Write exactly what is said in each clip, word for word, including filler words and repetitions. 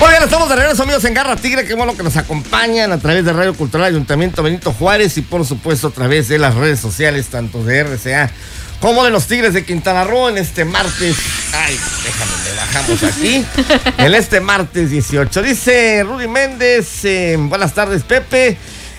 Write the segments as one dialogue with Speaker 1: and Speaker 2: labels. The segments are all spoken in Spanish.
Speaker 1: Muy bien, estamos de regreso, amigos, en Garra Tigre. Qué bueno que nos acompañan a través de Radio Cultural Ayuntamiento Benito Juárez y por supuesto a través de las redes sociales, tanto de R C A como de los Tigres de Quintana Roo en este martes. Ay, déjame, le bajamos aquí. En este martes dieciocho. Dice Rudy Méndez, eh, buenas tardes, Pepe.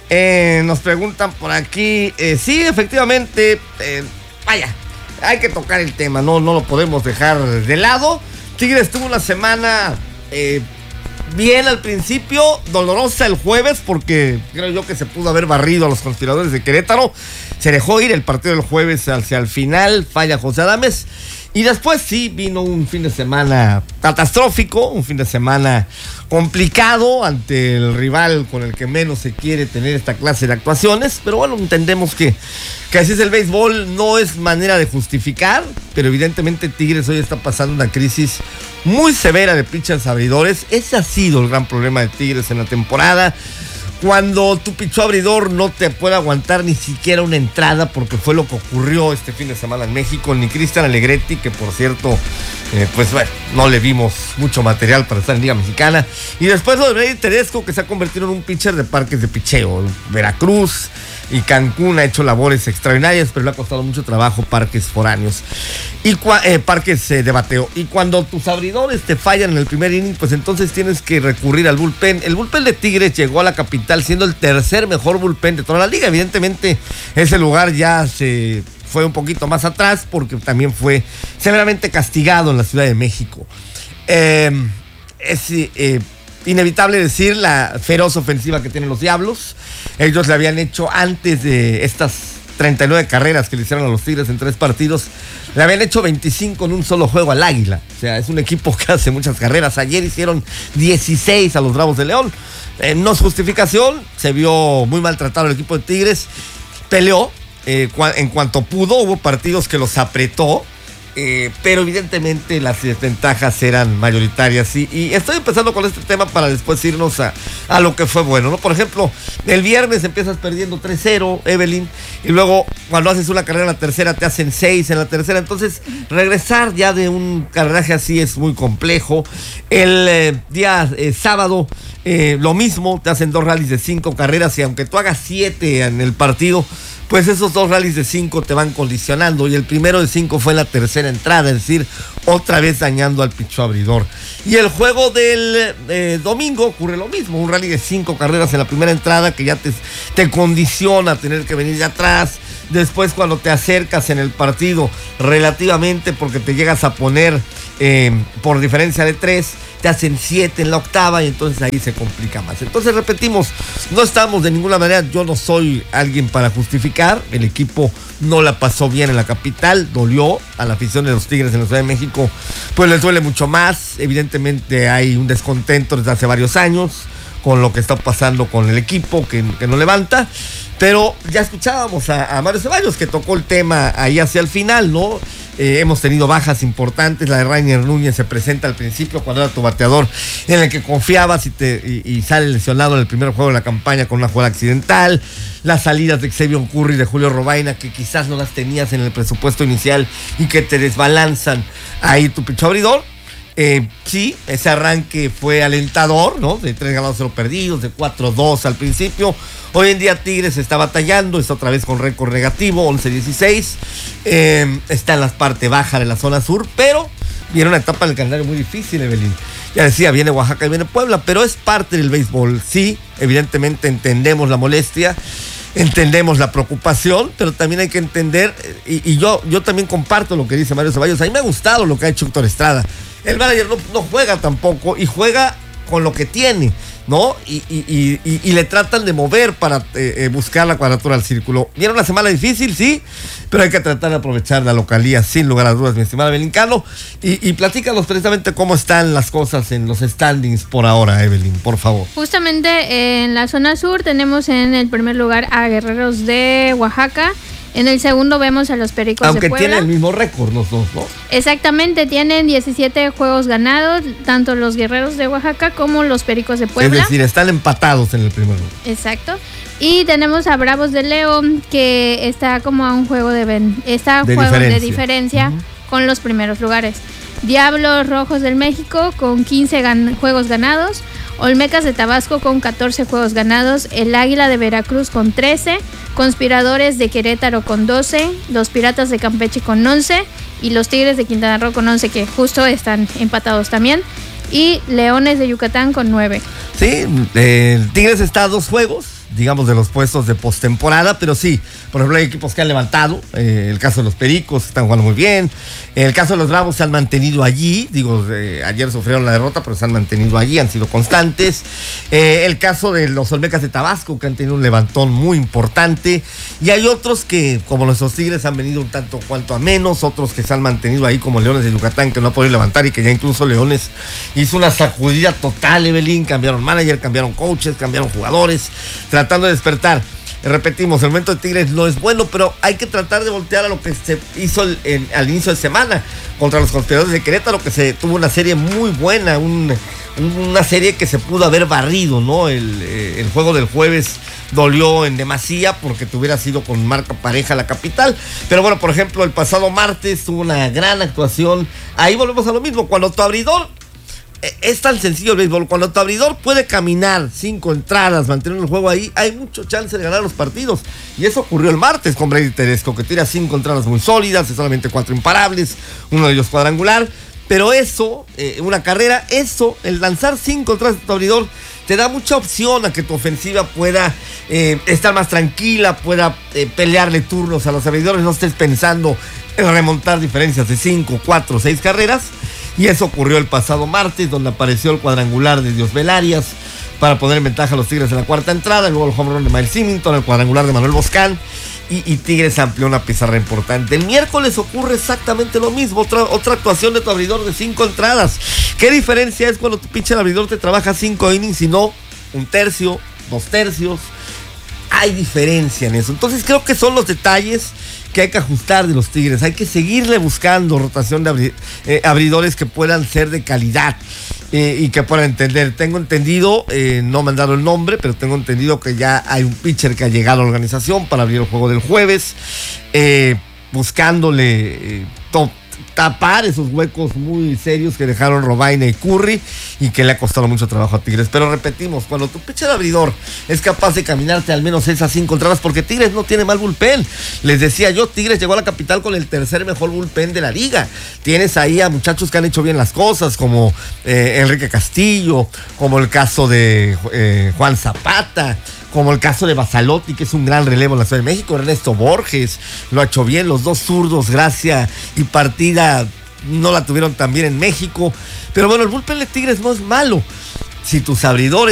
Speaker 1: Eh, nos preguntan por aquí. Eh, sí, efectivamente, eh, vaya, hay que tocar el tema, no, no lo podemos dejar de lado. Tigres tuvo una semana eh, bien al principio, dolorosa el jueves, porque creo yo que se pudo haber barrido a los conspiradores de Querétaro. Se dejó ir el partido del jueves hacia el final, falla José Adames. Y después sí vino un fin de semana catastrófico, un fin de semana complicado ante el rival con el que menos se quiere tener esta clase de actuaciones. Pero bueno, entendemos que, que así es el béisbol, no es manera de justificar, pero evidentemente Tigres hoy está pasando una crisis muy severa de pitchers abridores. Ese ha sido el gran problema de Tigres en la temporada. Cuando tu pichó abridor no te puede aguantar ni siquiera una entrada, porque fue lo que ocurrió este fin de semana en México, ni Cristian Alegretti, que por cierto, eh, pues bueno, no le vimos mucho material para estar en Liga Mexicana. Y después lo de Brady Tedesco, que se ha convertido en un pitcher de parques de picheo. Veracruz y Cancún ha hecho labores extraordinarias, pero le ha costado mucho trabajo parques foráneos y eh, parques eh, de bateo. Y cuando tus abridores te fallan en el primer inning, pues entonces tienes que recurrir al bullpen. El bullpen de Tigres llegó a la capital siendo el tercer mejor bullpen de toda la liga. Evidentemente ese lugar ya se fue un poquito más atrás porque también fue severamente castigado en la Ciudad de México. Eh, es eh, inevitable decir la feroz ofensiva que tienen los Diablos. Ellos le habían hecho antes de estas treinta y nueve carreras que le hicieron a los Tigres en tres partidos, le habían hecho veinticinco en un solo juego al Águila. O sea, es un equipo que hace muchas carreras. Ayer hicieron dieciséis a los Bravos de León. Eh, no es justificación, se vio muy maltratado el equipo de Tigres. Peleó eh, cua- en cuanto pudo, hubo partidos que los apretó. Eh, pero evidentemente las desventajas eran mayoritarias y, y estoy empezando con este tema para después irnos a, a lo que fue bueno, ¿no? Por ejemplo, el viernes empiezas perdiendo tres cero, Evelyn, y luego cuando haces una carrera en la tercera te hacen seis en la tercera, entonces regresar ya de un carreraje así es muy complejo. El eh, día eh, sábado eh, lo mismo, te hacen dos rallies de cinco carreras y aunque tú hagas siete en el partido, pues esos dos rallies de cinco te van condicionando, y el primero de cinco fue en la tercera entrada, es decir, otra vez dañando al pichó abridor. Y el juego del eh, domingo ocurre lo mismo, un rally de cinco carreras en la primera entrada que ya te, te condiciona a tener que venir de atrás. Después cuando te acercas en el partido relativamente, porque te llegas a poner eh, por diferencia de tres, te hacen siete en la octava y entonces ahí se complica más. Entonces repetimos, no estamos de ninguna manera, yo no soy alguien para justificar, el equipo no la pasó bien en la capital, dolió a la afición de los Tigres en la Ciudad de México, pues les duele mucho más. Evidentemente hay un descontento desde hace varios años con lo que está pasando con el equipo que, que no levanta, pero ya escuchábamos a, a Mario Ceballos que tocó el tema ahí hacia el final, ¿no? Eh, hemos tenido bajas importantes. La de Rainer Núñez se presenta al principio cuando era tu bateador en el que confiabas y, te, y, y sale lesionado en el primer juego de la campaña con una jugada accidental. Las salidas de Xavier Curry y de Julio Robaina que quizás no las tenías en el presupuesto inicial y que te desbalanzan ahí tu pichó abridor. Eh, sí, ese arranque fue alentador, ¿no? De tres ganados, cero perdidos, de cuatro dos al principio. Hoy en día Tigres está batallando, está otra vez con récord negativo, once dieciséis. Eh, está en la parte baja de la zona sur, pero viene una etapa del calendario muy difícil, Evelyn. Ya decía, viene Oaxaca y viene Puebla, pero es parte del béisbol. Sí, evidentemente entendemos la molestia, entendemos la preocupación, pero también hay que entender, y, y yo, yo también comparto lo que dice Mario Ceballos. A mí me ha gustado lo que ha hecho Héctor Estrada. El manager no, no juega tampoco y juega con lo que tiene, ¿no? Y, y, y, y, y le tratan de mover para eh, eh, buscar la cuadratura al círculo. Viene una semana difícil, sí, pero hay que tratar de aprovechar la localía sin lugar a dudas, mi estimada Belincano. Y, y platícanos precisamente cómo están las cosas en los standings por ahora, Evelyn, por favor.
Speaker 2: Justamente en la zona sur tenemos en el primer lugar a Guerreros de Oaxaca. En el segundo vemos a los Pericos
Speaker 1: Aunque
Speaker 2: de Puebla.
Speaker 1: Aunque tienen el mismo récord los dos, ¿no?
Speaker 2: Exactamente, tienen diecisiete juegos ganados, tanto los Guerreros de Oaxaca como los Pericos de Puebla.
Speaker 1: Es decir, están empatados en el primer lugar.
Speaker 2: Exacto. Y tenemos a Bravos de León, que está como a un juego de ven- está a
Speaker 1: de
Speaker 2: juego
Speaker 1: diferencia,
Speaker 2: de diferencia uh-huh. con los primeros lugares. Diablos Rojos del México con quince gan- juegos ganados. Olmecas de Tabasco con catorce juegos ganados. El Águila de Veracruz con trece. Conspiradores de Querétaro con doce. Los Piratas de Campeche con once. Y los Tigres de Quintana Roo con once, que justo están empatados también. Y Leones de Yucatán con nueve.
Speaker 1: Sí, eh, Tigres está a dos juegos, digamos, de los puestos de postemporada, pero sí, por ejemplo, hay equipos que han levantado, eh, el caso de los Pericos están jugando muy bien, el caso de los Bravos se han mantenido allí, digo, eh, ayer sufrieron la derrota, pero se han mantenido allí, han sido constantes, eh, el caso de los Olmecas de Tabasco, que han tenido un levantón muy importante, y hay otros que, como nuestros Tigres, han venido un tanto cuanto a menos, otros que se han mantenido ahí, como Leones de Yucatán, que no ha podido levantar, y que ya incluso Leones hizo una sacudida total, Evelyn, cambiaron manager, cambiaron coaches, cambiaron jugadores, tratando de despertar. Repetimos, el momento de Tigres no es bueno, pero hay que tratar de voltear a lo que se hizo el, en, al inicio de semana contra los Conspiradores de Querétaro, que se tuvo una serie muy buena, un, una serie que se pudo haber barrido, ¿no? El, el juego del jueves dolió en demasía porque te hubiera sido con marca pareja la capital, pero bueno, por ejemplo, el pasado martes tuvo una gran actuación. Ahí volvemos a lo mismo, cuando tu abridor, es tan sencillo el béisbol, cuando tu abridor puede caminar cinco entradas, mantener el juego ahí, hay mucho chance de ganar los partidos. Y eso ocurrió el martes con Brady Tedesco, que tira cinco entradas muy sólidas, solamente cuatro imparables, uno de ellos cuadrangular. Pero eso, eh, una carrera, eso, el lanzar cinco entradas de tu abridor, te da mucha opción a que tu ofensiva pueda eh, estar más tranquila, pueda eh, pelearle turnos a los abridores, no estés pensando en remontar diferencias de cinco, cuatro, seis carreras. Y eso ocurrió el pasado martes, donde apareció el cuadrangular de Diosbel Arias para poner en ventaja a los Tigres en la cuarta entrada, luego el home run de Miles Symington, el cuadrangular de Manuel Boscán, y, y Tigres amplió una pizarra importante. El miércoles ocurre exactamente lo mismo, otra, otra actuación de tu abridor de cinco entradas. ¿Qué diferencia es cuando tu pinche abridor te trabaja cinco innings y no un tercio, dos tercios? Hay diferencia en eso. Entonces creo que son los detalles que hay que ajustar de los Tigres. Hay que seguirle buscando rotación de abri- eh, abridores que puedan ser de calidad eh, y que puedan entender. Tengo entendido, eh, no me han dado el nombre, pero tengo entendido que ya hay un pitcher que ha llegado a la organización para abrir el juego del jueves, eh, buscándole eh, top. tapar esos huecos muy serios que dejaron Robaina y Curry y que le ha costado mucho trabajo a Tigres. Pero repetimos, cuando tu pitcher abridor es capaz de caminarte al menos esas cinco entradas, porque Tigres no tiene mal bullpen. Les decía yo, Tigres llegó a la capital con el tercer mejor bullpen de la liga. Tienes ahí a muchachos que han hecho bien las cosas, como eh, Enrique Castillo, como el caso de eh, Juan Zapata, como el caso de Basalotti, que es un gran relevo en la Ciudad de México. Ernesto Borges lo ha hecho bien, los dos zurdos, Gracia y Partida, no la tuvieron tan bien en México. Pero bueno, el bullpen de Tigres no es malo. Si tus abridores